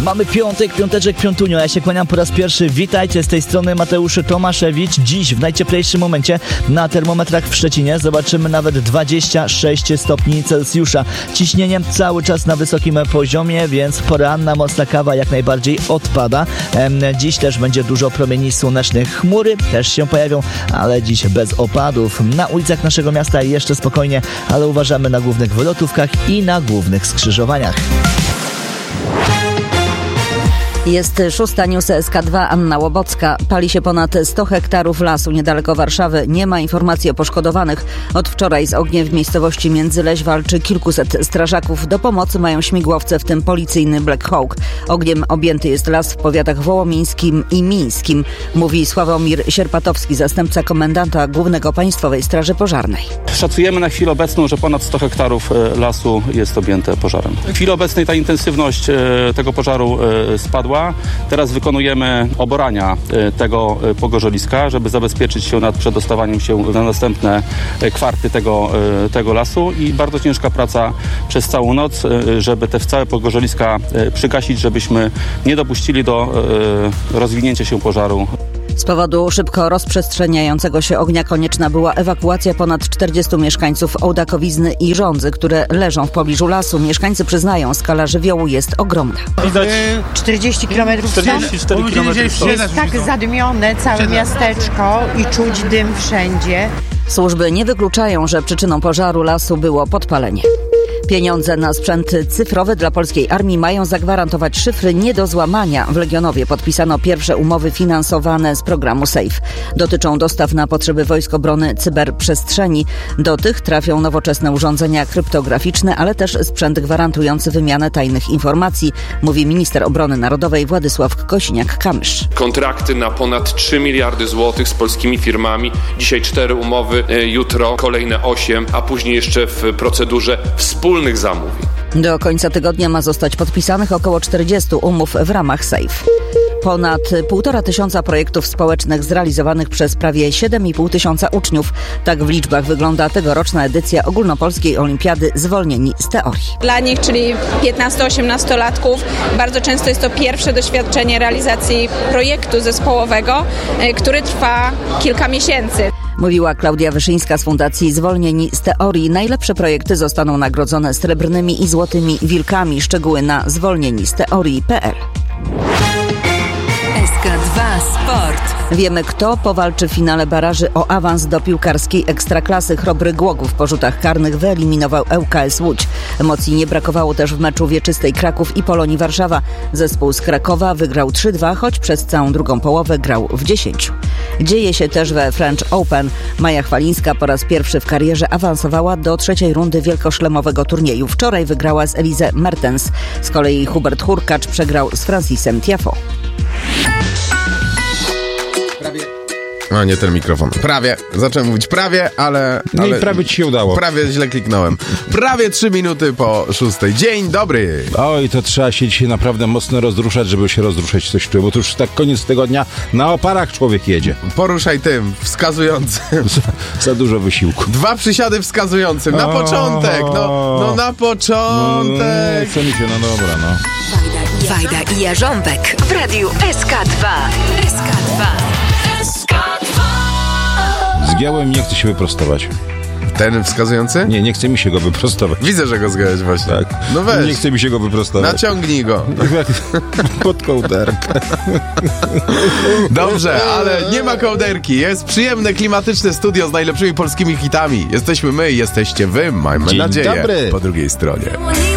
Mamy piąteczek, piątunio. Ja się kłaniam po raz pierwszy. Witajcie, z tej strony Mateusz Tomaszewicz. Dziś w najcieplejszym momencie na termometrach w Szczecinie zobaczymy nawet 26 stopni Celsjusza. Ciśnienie cały czas na wysokim poziomie, więc poranna mocna kawa jak najbardziej odpada. Dziś też będzie dużo promieni słonecznych. Chmury też się pojawią, ale dziś bez opadów. Na ulicach naszego miasta jeszcze spokojnie, ale uważamy na głównych wylotówkach i na głównych skrzyżowaniach. Jest 6. News SK2, Anna Łobocka. Pali się ponad 100 hektarów lasu niedaleko Warszawy. Nie ma informacji o poszkodowanych. Od wczoraj z ogniem w miejscowości Międzyleś walczy kilkuset strażaków. Do pomocy mają śmigłowce, w tym policyjny Black Hawk. Ogniem objęty jest las w powiatach wołomińskim i mińskim, mówi Sławomir Sierpatowski, zastępca komendanta Głównego Państwowej Straży Pożarnej. Szacujemy na chwilę obecną, że ponad 100 hektarów lasu jest objęte pożarem. W chwili obecnej ta intensywność tego pożaru spadła. Teraz wykonujemy oborania tego pogorzeliska, żeby zabezpieczyć się nad przedostawaniem się na następne kwarty tego lasu i bardzo ciężka praca przez całą noc, żeby te całe pogorzeliska przygasić, żebyśmy nie dopuścili do rozwinięcia się pożaru. Z powodu szybko rozprzestrzeniającego się ognia konieczna była ewakuacja ponad 40 mieszkańców Ołdakowizny i Żądzy, które leżą w pobliżu lasu. Mieszkańcy przyznają, skala żywiołu jest ogromna. Widać 40 km 44 km. Jest tak zadymione całe miasteczko i czuć dym wszędzie. Służby nie wykluczają, że przyczyną pożaru lasu było podpalenie. Pieniądze na sprzęt cyfrowy dla polskiej armii mają zagwarantować szyfry nie do złamania. W Legionowie podpisano pierwsze umowy finansowane z programu SAFE. Dotyczą dostaw na potrzeby Wojsk Obrony Cyberprzestrzeni. Do tych trafią nowoczesne urządzenia kryptograficzne, ale też sprzęt gwarantujący wymianę tajnych informacji, mówi minister obrony narodowej Władysław Kosiniak-Kamysz. Kontrakty na ponad 3 miliardy złotych z polskimi firmami. Dzisiaj 4 umowy, jutro kolejne 8, a później jeszcze w procedurze wspólnych zamówień. Do końca tygodnia ma zostać podpisanych około 40 umów w ramach SAFE. Ponad 1500 projektów społecznych zrealizowanych przez prawie 7,5 tysiąca uczniów. Tak w liczbach wygląda tegoroczna edycja Ogólnopolskiej Olimpiady Zwolnieni z teorii. Dla nich, czyli 15-18-latków, bardzo często jest to pierwsze doświadczenie realizacji projektu zespołowego, który trwa kilka miesięcy. Mówiła Klaudia Wyszyńska z Fundacji Zwolnieni z teorii. Najlepsze projekty zostaną nagrodzone srebrnymi i złotymi wilkami. Szczegóły na zwolnienisteorii.pl. SK2 Sport. Wiemy, kto powalczy w finale baraży o awans do piłkarskiej Ekstraklasy. Chrobry Głogów w porzutach karnych wyeliminował ŁKS Łódź. Emocji nie brakowało też w meczu wieczystej Kraków i Polonii Warszawa. Zespół z Krakowa wygrał 3-2, choć przez całą drugą połowę grał w 10. Dzieje się też we French Open. Maja Chwalińska po raz pierwszy w karierze awansowała do trzeciej rundy wielkoszlemowego turnieju. Wczoraj wygrała z Elise Mertens. Z kolei Hubert Hurkacz przegrał z Francisem Tiafoe. A nie ten mikrofon. Prawie. Zacząłem mówić prawie, ale... No i prawie ci się udało. Prawie źle kliknąłem. Prawie 3 minuty po 6. Dzień dobry. Oj, to trzeba się dzisiaj naprawdę mocno rozruszać, żeby się rozruszać coś czuło, bo to już tak koniec tygodnia na oparach człowiek jedzie. Poruszaj tym wskazującym. Za dużo wysiłku. 2 przysiady wskazującym. Na początek. No na początek. Co mi się, no dobra, no. Wajda i Jarząbek w radiu SK2. SK2. Zgiąłem, nie chcę się wyprostować. Ten wskazujący? Nie chce mi się go wyprostować. Widzę, że go zgałeś właśnie. Tak. No weź. Nie chce mi się go wyprostować. Naciągnij go. Pod kołderkę. Dobrze, ale nie ma kołderki. Jest przyjemne, klimatyczne studio z najlepszymi polskimi hitami. Jesteśmy my, jesteście wy. Mamy nadzieję. Dobry. Po drugiej stronie.